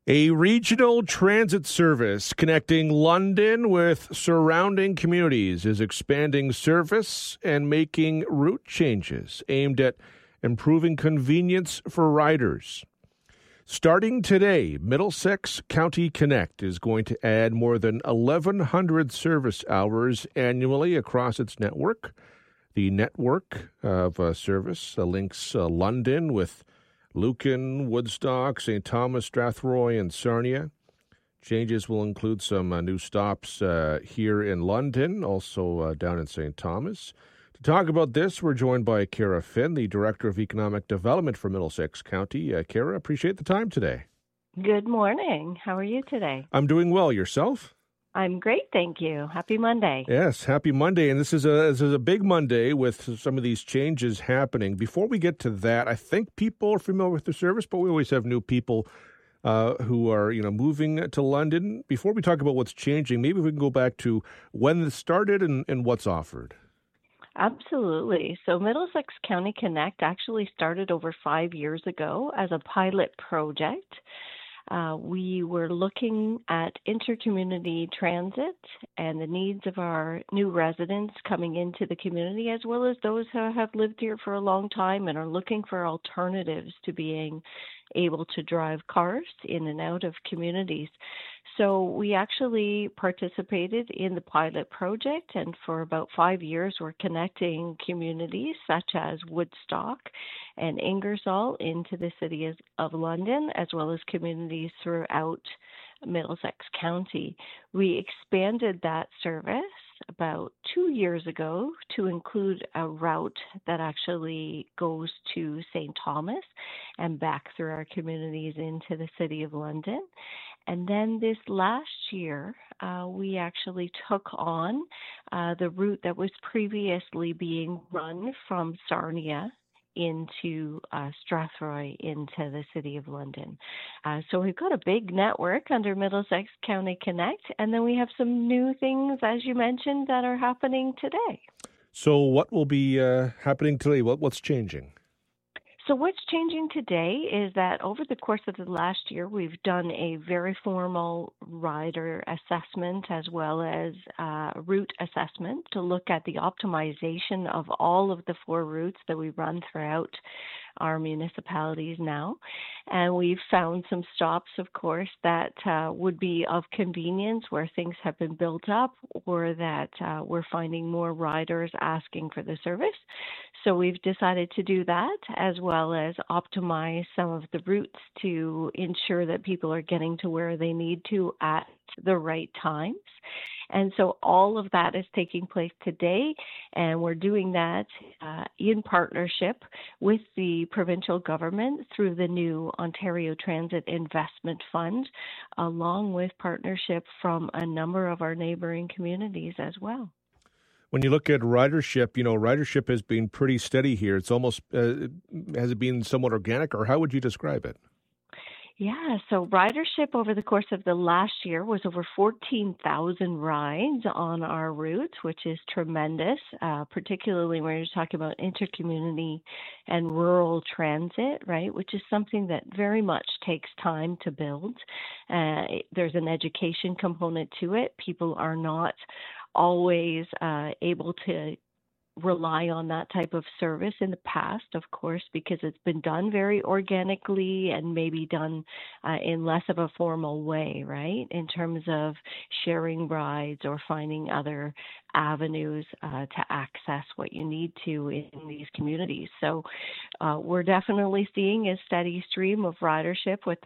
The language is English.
A regional transit service connecting London with surrounding communities is expanding service and making route changes aimed at improving convenience for riders. Starting today, Middlesex County Connect is going to add more than 1,100 service hours annually across its network. The network of service links London with Lucan, Woodstock, St. Thomas, Strathroy, and Sarnia. Changes will include some new stops here in London, also down in St. Thomas. To talk about this, we're joined by Kara Finn, the Director of Economic Development for Middlesex County. Kara, appreciate the time today. Good morning. How are you today? I'm doing well. Yourself? I'm great, thank you. Happy Monday. Yes, happy Monday. And this is a big Monday with some of these changes happening. Before we get to that, I think people are familiar with the service, but we always have new people who are moving to London. Before we talk about what's changing, maybe we can go back to when this started and what's offered. Absolutely. So Middlesex County Connect actually started over 5 years ago as a pilot project. We were looking at intercommunity transit and the needs of our new residents coming into the community, as well as those who have lived here for a long time and are looking for alternatives to being able to drive cars in and out of communities. So we actually participated in the pilot project, and for about 5 years we're connecting communities such as Woodstock and Ingersoll into the city of London, as well as communities throughout Middlesex County. We expanded that service about 2 years ago to include a route that actually goes to St. Thomas and back through our communities into the city of London. And then this last year, we actually took on the route that was previously being run from Sarnia into Strathroy into the city of London. So we've got a big network under Middlesex County Connect, and then we have some new things, as you mentioned, that are happening today. So what will be happening today? What's changing? So what's changing today is that over the course of the last year, we've done a very formal rider assessment as well as route assessment to look at the optimization of all of the 4 routes that we run throughout our municipalities now. And we've found some stops, of course, that would be of convenience where things have been built up or that we're finding more riders asking for the service. So we've decided to do that as well as optimize some of the routes to ensure that people are getting to where they need to at the right times. And so all of that is taking place today, and we're doing that in partnership with the provincial government through the new Ontario Transit Investment Fund, along with partnership from a number of our neighboring communities as well. When you look at ridership, ridership has been pretty steady here. It's almost, has it been somewhat organic, or how would you describe it? Yeah, so ridership over the course of the last year was over 14,000 rides on our routes, which is tremendous, particularly when you're talking about intercommunity and rural transit, right, which is something that very much takes time to build. There's an education component to it. People are not always able to rely on that type of service in the past, of course, because it's been done very organically and maybe done in less of a formal way, right? In terms of sharing rides or finding other avenues to access what you need to in these communities. So we're definitely seeing a steady stream of ridership with